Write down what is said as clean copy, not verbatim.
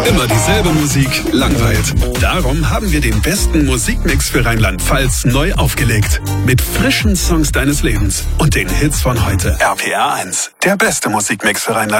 Immer dieselbe Musik langweilt. Darum haben wir den besten Musikmix für Rheinland-Pfalz neu aufgelegt. Mit frischen Songs deines Lebens und den Hits von heute. RPR 1, der beste Musikmix für Rheinland-Pfalz.